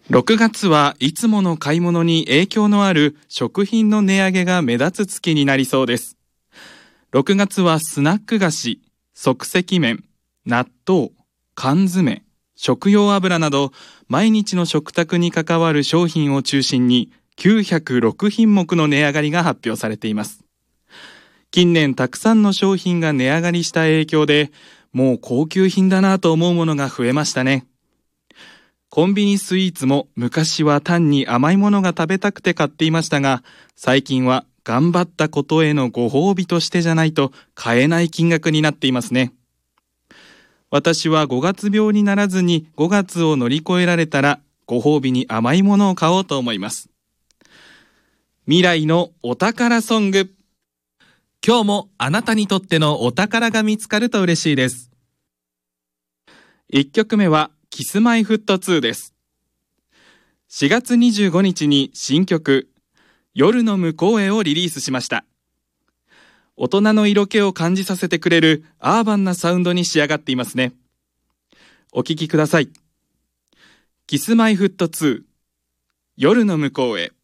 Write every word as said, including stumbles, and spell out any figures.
ろくがつはいつもの買い物に影響のある食品の値上げが目立つ月になりそうです。ろくがつはスナック菓子、即席麺、納豆、缶詰、食用油など毎日の食卓に関わる商品を中心にきゅうひゃくろくひんもくの値上がりが発表されています。近年たくさんの商品が値上がりした影響で、もう高級品だなと思うものが増えましたね。コンビニスイーツも昔は単に甘いものが食べたくて買っていましたが、最近は頑張ったことへのご褒美としてじゃないと買えない金額になっていますね。私はごがつ病にならずにごがつを乗り越えられたら、ご褒美に甘いものを買おうと思います。未来のお宝ソング。今日もあなたにとってのお宝が見つかると嬉しいです。いっきょくめはキスマイフットツーです。しがつにじゅうごにちに新曲夜の向こうへをリリースしました。大人の色気を感じさせてくれるアーバンなサウンドに仕上がっていますね。お聴きください。キスマイフットツー夜の向こうへ。